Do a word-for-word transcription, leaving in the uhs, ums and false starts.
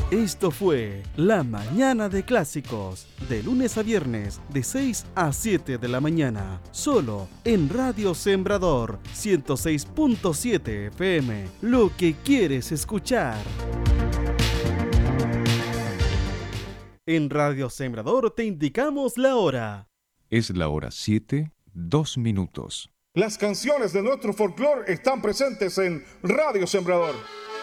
Esto fue La Mañana de Clásicos, de lunes a viernes, de seis a siete de la mañana, solo en Radio Sembrador ciento seis punto siete F M, lo que quieres escuchar. En Radio Sembrador te indicamos la hora. Es la hora siete, dos minutos. Las canciones de nuestro folclore están presentes en Radio Sembrador.